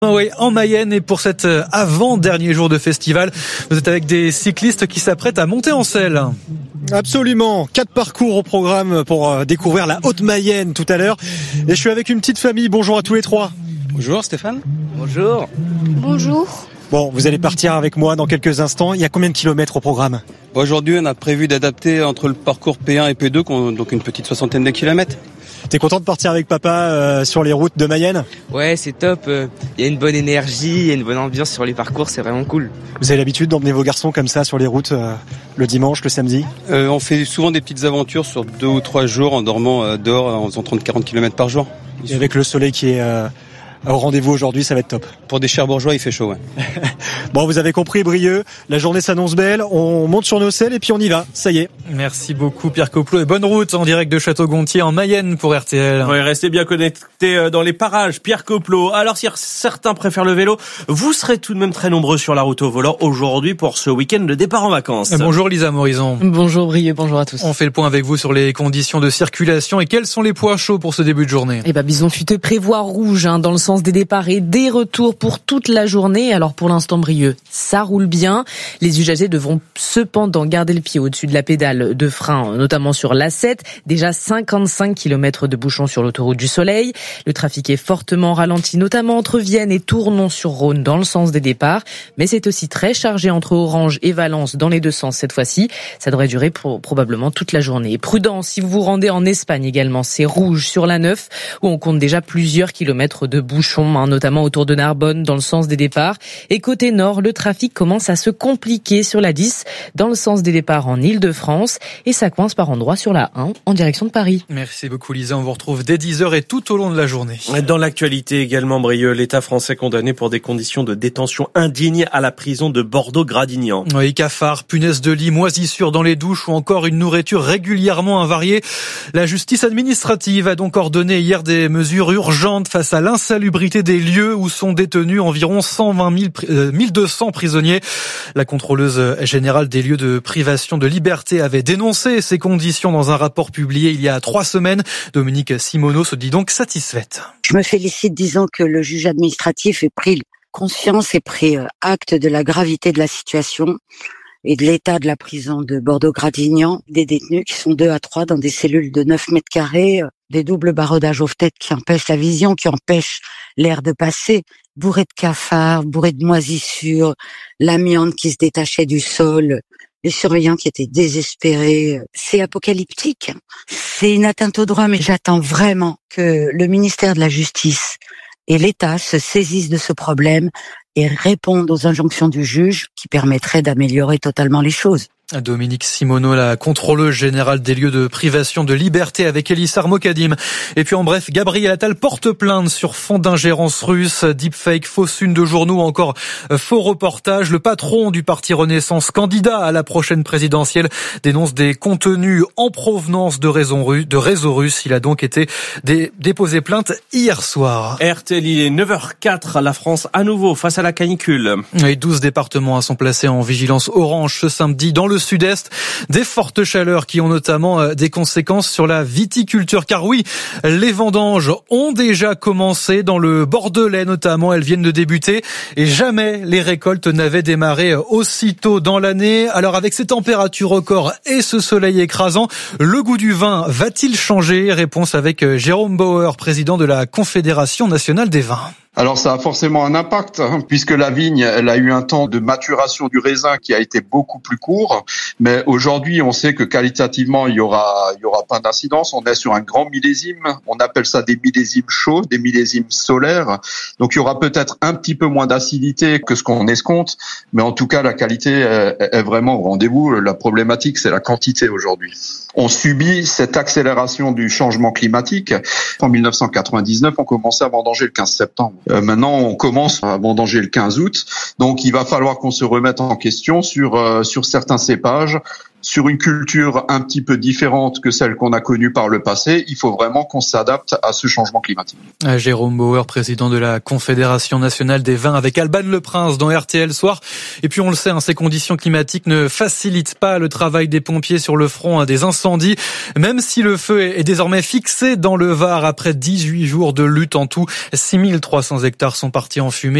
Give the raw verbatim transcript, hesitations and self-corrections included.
Oui, en Mayenne, et pour cet avant-dernier jour de festival, vous êtes avec des cyclistes qui s'apprêtent à monter en selle. Absolument, quatre parcours au programme pour découvrir la Haute-Mayenne tout à l'heure. Et je suis avec une petite famille, bonjour à tous les trois. Bonjour Stéphane. Bonjour. Bonjour. Bon, vous allez partir avec moi dans quelques instants. Il y a combien de kilomètres au programme ? Aujourd'hui, on a prévu d'adapter entre le parcours P un et P deux, donc une petite soixantaine de kilomètres. T'es content de partir avec papa euh, sur les routes de Mayenne ? Ouais, c'est top. Il y a une bonne énergie, il y a une bonne ambiance sur les parcours, c'est vraiment cool. Vous avez l'habitude d'emmener vos garçons comme ça sur les routes euh, le dimanche, le samedi ? euh, On fait souvent des petites aventures sur deux ou trois jours en dormant euh, dehors en faisant trente à quarante kilomètres par jour. Et avec le soleil qui est euh, au rendez-vous aujourd'hui, ça va être top. Pour des Cherbourgeois, il fait chaud, ouais. Bon, vous avez compris, Brieux, la journée s'annonce belle, on monte sur nos selles et puis on y va, ça y est. Merci beaucoup Pierre Coplot et bonne route en direct de Château-Gontier en Mayenne pour R T L. Oui, restez bien connectés dans les parages, Pierre Coplot. Alors si certains préfèrent le vélo, vous serez tout de même très nombreux sur la route au volant aujourd'hui pour ce week-end de départ en vacances. Bonjour Lisa Morison. Bonjour Brieux, bonjour à tous. On fait le point avec vous sur les conditions de circulation et quels sont les points chauds pour ce début de journée. Eh ben, Bison Futé prévoit rouge hein, dans le sens des départs et des retours pour toute la journée. Alors pour l'instant, Brieux, ça roule bien. Les usagers devront cependant garder le pied au-dessus de la pédale de frein, notamment sur l'A sept. Déjà cinquante-cinq kilomètres de bouchons sur l'autoroute du Soleil. Le trafic est fortement ralenti, notamment entre Vienne et Tournon-sur-Rhône dans le sens des départs. Mais c'est aussi très chargé entre Orange et Valence dans les deux sens cette fois-ci. Ça devrait durer pour probablement toute la journée. Prudence si vous vous rendez en Espagne également. C'est rouge sur l'A neuf où on compte déjà plusieurs kilomètres de bouchons, hein, notamment autour de Narbonne dans le sens des départs. Et côté nord, le trafic commence à se compliquer sur la dix dans le sens des départs en Île-de-France et ça coince par endroits sur la un en direction de Paris. Merci beaucoup Lisa, on vous retrouve dès dix heures et tout au long de la journée. Dans l'actualité également, Brieux, l'État français condamné pour des conditions de détention indignes à la prison de Bordeaux-Gradignan. Oui, cafards, punaises de lit, moisissures dans les douches ou encore une nourriture régulièrement avariée. La justice administrative a donc ordonné hier des mesures urgentes face à l'insalubrité des lieux où sont détenus environ cent vingt mille, euh, mille deux cents prisonniers. La contrôleuse générale des lieux de privation de liberté avait dénoncé ces conditions dans un rapport publié il y a trois semaines. Dominique Simoneau se dit donc satisfaite. Je me félicite disant que le juge administratif ait pris conscience et pris acte de la gravité de la situation et de l'état de la prison de Bordeaux-Gradignan, des détenus qui sont deux à trois dans des cellules de neuf mètres carrés, des doubles barreaux tête qui empêchent la vision, qui empêchent l'air de passer, bourrés de cafards, bourrés de moisissures, l'amiante qui se détachait du sol, les surveillants qui étaient désespérés. C'est apocalyptique. C'est une atteinte au droit, mais j'attends vraiment que le ministère de la Justice et l'État se saisissent de ce problème et répondent aux injonctions du juge qui permettraient d'améliorer totalement les choses. Dominique Simoneau, la contrôleuse générale des lieux de privation de liberté avec Elissar Mokadim. Et puis en bref, Gabriel Attal porte plainte sur fond d'ingérence russe, deepfake, fausse une de journaux ou encore faux reportage. Le patron du parti Renaissance, candidat à la prochaine présidentielle, dénonce des contenus en provenance de réseaux russes. De réseaux russes. Il a donc été dé- déposé plainte hier soir. R T L, il est neuf heures quatre, la France à nouveau face à la canicule. Et douze départements sont placés en vigilance orange ce samedi dans le sud-est, des fortes chaleurs qui ont notamment des conséquences sur la viticulture. Car oui, les vendanges ont déjà commencé dans le Bordelais notamment, elles viennent de débuter et jamais les récoltes n'avaient démarré aussitôt dans l'année. Alors avec ces températures records et ce soleil écrasant, le goût du vin va-t-il changer ? Réponse avec Jérôme Bauer, président de la Confédération nationale des vins. Alors ça a forcément un impact, hein, puisque la vigne, elle a eu un temps de maturation du raisin qui a été beaucoup plus court. Mais aujourd'hui, on sait que qualitativement, il y aura, il y aura pas d'incidence. On est sur un grand millésime. On appelle ça des millésimes chauds, des millésimes solaires. Donc il y aura peut-être un petit peu moins d'acidité que ce qu'on escompte, mais en tout cas, la qualité est, est vraiment au rendez-vous. La problématique, c'est la quantité aujourd'hui. On subit cette accélération du changement climatique. En mille neuf cent quatre-vingt-dix-neuf, on commençait à vendanger le quinze septembre. Euh, maintenant, on commence à vendanger le quinze août. Donc, il va falloir qu'on se remette en question sur euh, sur certains cépages sur une culture un petit peu différente que celle qu'on a connue par le passé. Il faut vraiment qu'on s'adapte à ce changement climatique. Jérôme Bauer, président de la Confédération nationale des vins, avec Alban Le Prince dans R T L Soir. Et puis on le sait, hein, ces conditions climatiques ne facilitent pas le travail des pompiers sur le front hein, des incendies. Même si le feu est désormais fixé dans le Var après dix-huit jours de lutte en tout, six mille trois cents hectares sont partis en fumée.